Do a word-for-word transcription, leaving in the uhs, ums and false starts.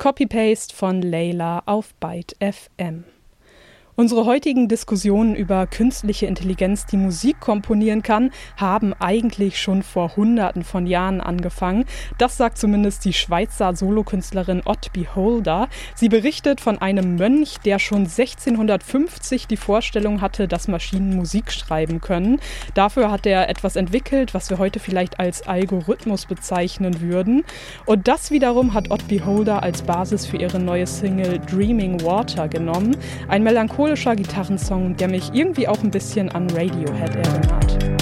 Copy-Paste von Layla auf Byte F M. Unsere heutigen Diskussionen über künstliche Intelligenz, die Musik komponieren kann, haben eigentlich schon vor Hunderten von Jahren angefangen. Das sagt zumindest die Schweizer Solokünstlerin Odd Beholder. Sie berichtet von einem Mönch, der schon sechzehnhundertfünfzig die Vorstellung hatte, dass Maschinen Musik schreiben können. Dafür hat er etwas entwickelt, was wir heute vielleicht als Algorithmus bezeichnen würden. Und das wiederum hat Odd Beholder als Basis für ihre neue Single Dreaming Water genommen. Ein melancholischer Gitarrensong, der mich irgendwie auch ein bisschen an Radiohead erinnert.